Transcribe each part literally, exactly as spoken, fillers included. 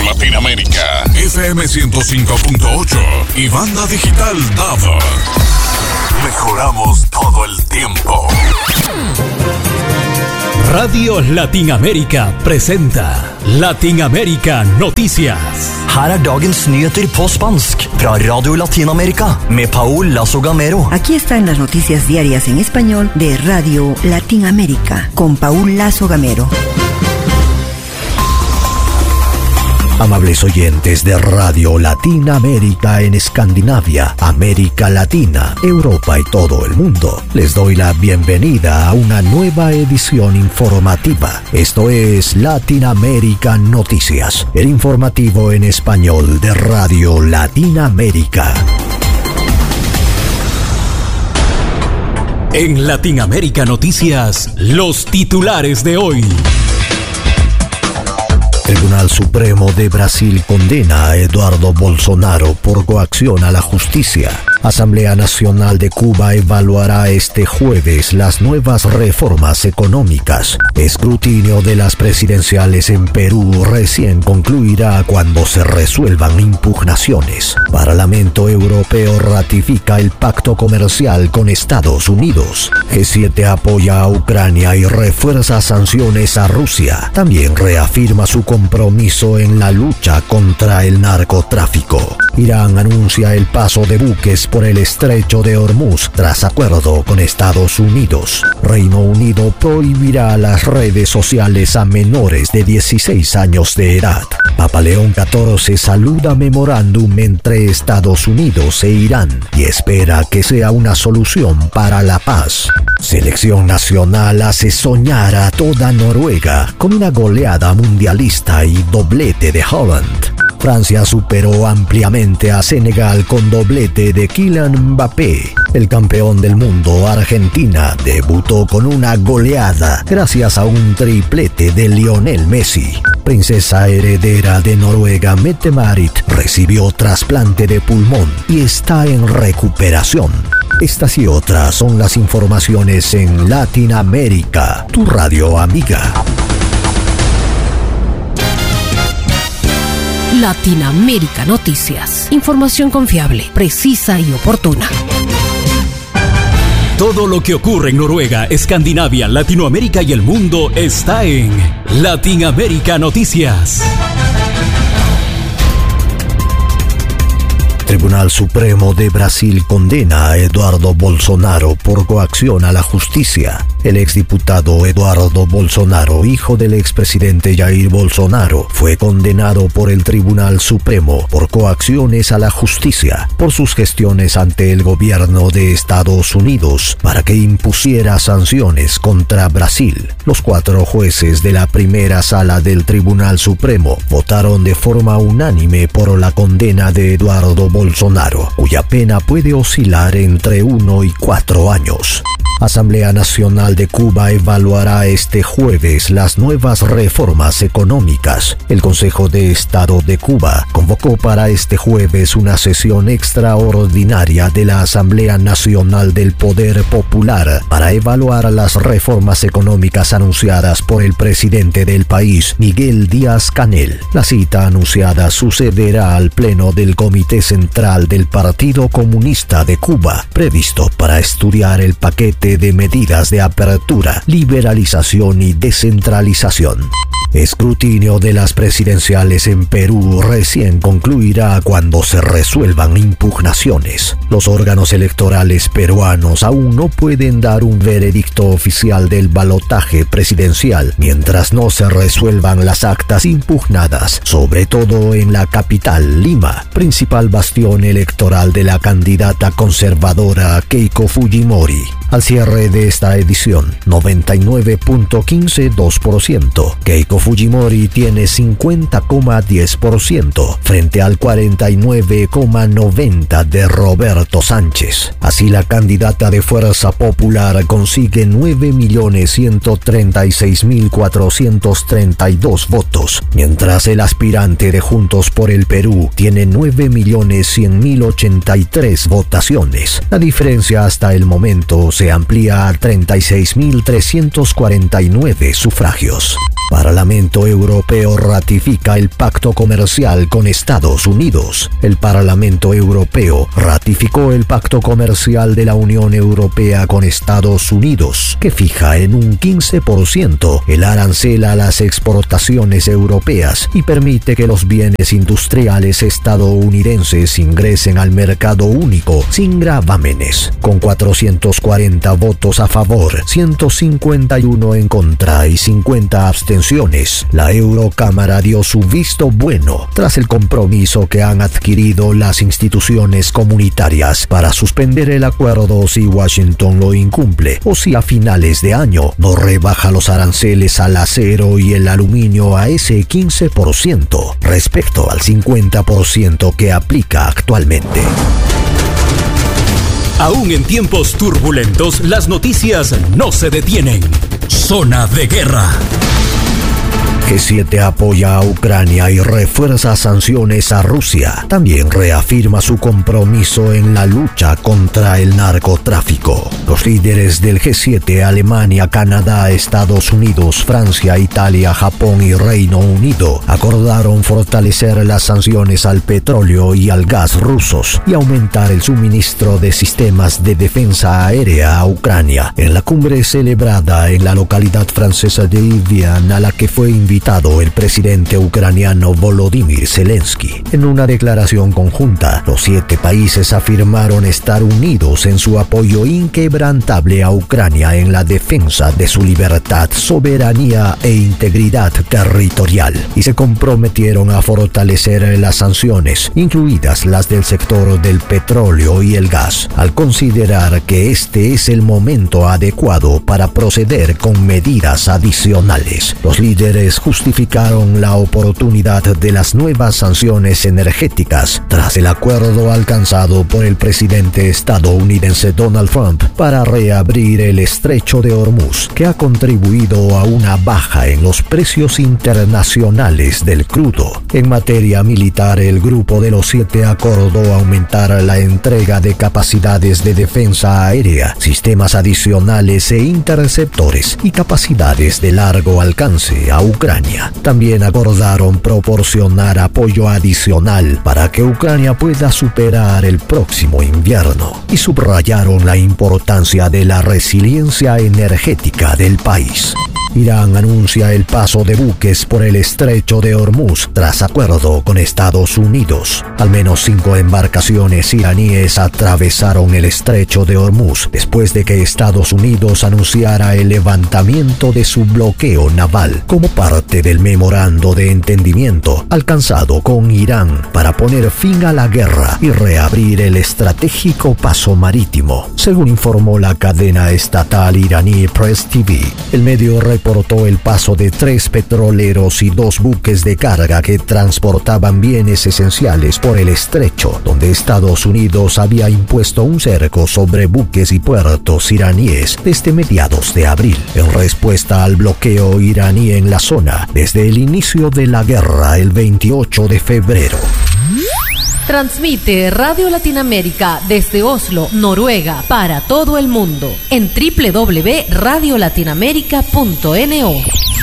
Latinoamérica. F M ciento cinco punto ocho y banda digital D A B. Mejoramos todo el tiempo. Radio Latinoamérica presenta Latinoamérica Noticias. Her er dagens nyheter på spansk fra Radio Latinoamérica med Paul Lazo Gamero. Aquí están las noticias diarias en español de Radio Latinoamérica con Paul Lazo Gamero. Amables oyentes de Radio Latinoamérica en Escandinavia, América Latina, Europa y todo el mundo, les doy la bienvenida a una nueva edición informativa. Esto es Latinoamérica Noticias, el informativo en español de Radio Latinoamérica. En Latinoamérica Noticias, los titulares de hoy. Tribunal Supremo de Brasil condena a Eduardo Bolsonaro por coacción a la justicia. Asamblea Nacional de Cuba evaluará este jueves las nuevas reformas económicas. Escrutinio de las presidenciales en Perú recién concluirá cuando se resuelvan impugnaciones. Parlamento Europeo ratifica el pacto comercial con Estados Unidos. G siete apoya a Ucrania y refuerza sanciones a Rusia. También reafirma su compromiso en la lucha contra el narcotráfico. Irán anuncia el paso de buques por el estrecho de Hormuz tras acuerdo con Estados Unidos. Reino Unido prohibirá las redes sociales a menores de dieciséis años de edad. Papa León catorce saluda memorándum entre Estados Unidos e Irán y espera que sea una solución para la paz. Selección nacional hace soñar a toda Noruega con una goleada mundialista y doblete de Haaland. Francia superó ampliamente a Senegal con doblete de Kylian Mbappé. El campeón del mundo, Argentina, debutó con una goleada gracias a un triplete de Lionel Messi. Princesa heredera de Noruega, Mette-Marit, recibió trasplante de pulmón y está en recuperación. Estas y otras son las informaciones en Latinoamérica, tu radio amiga. Latinoamérica Noticias. Información confiable, precisa y oportuna. Todo lo que ocurre en Noruega, Escandinavia, Latinoamérica y el mundo está en Latinoamérica Noticias. Tribunal Supremo de Brasil condena a Eduardo Bolsonaro por coacción a la justicia. El exdiputado Eduardo Bolsonaro, hijo del expresidente Jair Bolsonaro, fue condenado por el Tribunal Supremo por coacciones a la justicia por sus gestiones ante el gobierno de Estados Unidos para que impusiera sanciones contra Brasil. Los cuatro jueces de la primera sala del Tribunal Supremo votaron de forma unánime por la condena de Eduardo Bolsonaro, cuya pena puede oscilar entre uno y cuatro años. Asamblea Nacional de Cuba evaluará este jueves las nuevas reformas económicas. El Consejo de Estado de Cuba convocó para este jueves una sesión extraordinaria de la Asamblea Nacional del Poder Popular para evaluar las reformas económicas anunciadas por el presidente del país, Miguel Díaz-Canel. La cita anunciada sucederá al pleno del Comité Central del Partido Comunista de Cuba, previsto para estudiar el paquete de medidas de apertura, liberalización y descentralización. Escrutinio de las presidenciales en Perú recién concluirá cuando se resuelvan impugnaciones. Los órganos electorales peruanos aún no pueden dar un veredicto oficial del balotaje presidencial mientras no se resuelvan las actas impugnadas, sobre todo en la capital, Lima, principal bastión electoral de la candidata conservadora Keiko Fujimori. Al cierre de esta edición, noventa y nueve punto quince dos por ciento. Keiko Fujimori tiene cincuenta coma diez por ciento frente al cuarenta y nueve coma noventa por ciento de Roberto Sánchez. Así, la candidata de Fuerza Popular consigue nueve millones ciento treinta y seis mil cuatrocientos treinta y dos votos, mientras el aspirante de Juntos por el Perú tiene nueve millones cien mil ochenta y tres votaciones. La diferencia hasta el momento se amplió amplía a treinta y seis mil trescientos cuarenta y nueve sufragios. Parlamento Europeo ratifica el pacto comercial con Estados Unidos. El Parlamento Europeo ratificó el pacto comercial de la Unión Europea con Estados Unidos, que fija en un quince por ciento el arancel a las exportaciones europeas y permite que los bienes industriales estadounidenses ingresen al mercado único sin gravámenes. Con cuatrocientos cuarenta votos a favor, ciento cincuenta y uno en contra y cincuenta abstenciones, la Eurocámara dio su visto bueno tras el compromiso que han adquirido las instituciones comunitarias para suspender el acuerdo si Washington lo incumple o si a finales de año no rebaja los aranceles al acero y el aluminio a ese quince por ciento respecto al cincuenta por ciento que aplica actualmente. Aún en tiempos turbulentos, las noticias no se detienen. Zona de guerra. G siete apoya a Ucrania y refuerza sanciones a Rusia. También reafirma su compromiso en la lucha contra el narcotráfico. Los líderes del G siete, Alemania, Canadá, Estados Unidos, Francia, Italia, Japón y Reino Unido, acordaron fortalecer las sanciones al petróleo y al gas rusos y aumentar el suministro de sistemas de defensa aérea a Ucrania en la cumbre celebrada en la localidad francesa de Evian, a la que fue invitado el presidente ucraniano Volodymyr Zelensky. En una declaración conjunta, los siete países afirmaron estar unidos en su apoyo inquebrantable a Ucrania en la defensa de su libertad, soberanía e integridad territorial, y se comprometieron a fortalecer las sanciones, incluidas las del sector del petróleo y el gas, al considerar que este es el momento adecuado para proceder con medidas adicionales. Los líderes justificaron la oportunidad de las nuevas sanciones energéticas tras el acuerdo alcanzado por el presidente estadounidense Donald Trump para reabrir el estrecho de Hormuz, que ha contribuido a una baja en los precios internacionales del crudo. En materia militar, el Grupo de los Siete acordó aumentar la entrega de capacidades de defensa aérea, sistemas adicionales e interceptores y capacidades de largo alcance a Ucrania. También acordaron proporcionar apoyo adicional para que Ucrania pueda superar el próximo invierno y subrayaron la importancia de la resiliencia energética del país. Irán anuncia el paso de buques por el estrecho de Hormuz tras acuerdo con Estados Unidos. Al menos cinco embarcaciones iraníes atravesaron el estrecho de Hormuz después de que Estados Unidos anunciara el levantamiento de su bloqueo naval como parte del memorando de entendimiento alcanzado con Irán para poner fin a la guerra y reabrir el estratégico paso marítimo, según informó la cadena estatal iraní Press T V. El medio reportó el paso de tres petroleros y dos buques de carga que transportaban bienes esenciales por el estrecho, donde Estados Unidos había impuesto un cerco sobre buques y puertos iraníes desde mediados de abril, en respuesta al bloqueo iraní en la zona desde el inicio de la guerra el veintiocho de febrero. Transmite Radio Latinoamérica desde Oslo, Noruega, para todo el mundo en doble u doble u doble u punto radio latinoamérica punto n o.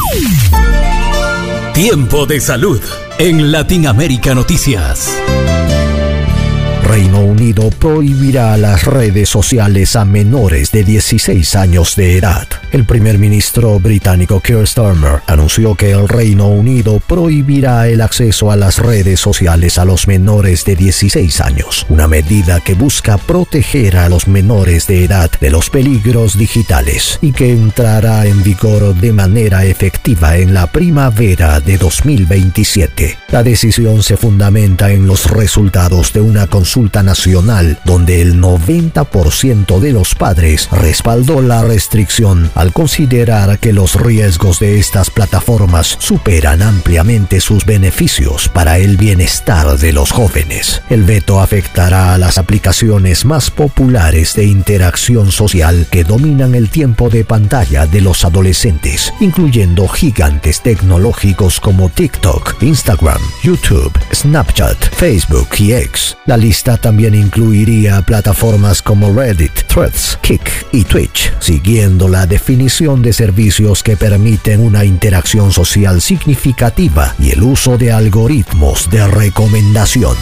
Tiempo de salud en Latinoamérica Noticias. Reino Unido prohibirá las redes sociales a menores de dieciséis años de edad. El primer ministro británico Keir Starmer anunció que el Reino Unido prohibirá el acceso a las redes sociales a los menores de dieciséis años, una medida que busca proteger a los menores de edad de los peligros digitales y que entrará en vigor de manera efectiva en la primavera de dos mil veintisiete. La decisión se fundamenta en los resultados de una consulta nacional donde el noventa por ciento de los padres respaldó la restricción al considerar que los riesgos de estas plataformas superan ampliamente sus beneficios para el bienestar de los jóvenes. El veto afectará a las aplicaciones más populares de interacción social que dominan el tiempo de pantalla de los adolescentes, incluyendo gigantes tecnológicos como TikTok, Instagram, YouTube, Snapchat, Facebook y X. La lista Esta también incluiría plataformas como Reddit, Threads, Kick y Twitch, siguiendo la definición de servicios que permiten una interacción social significativa y el uso de algoritmos de recomendación.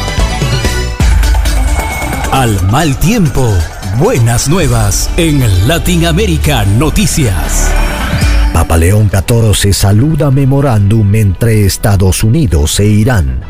Al mal tiempo, buenas nuevas en Latinoamérica Noticias. Papa León catorce saluda memorándum entre Estados Unidos e Irán.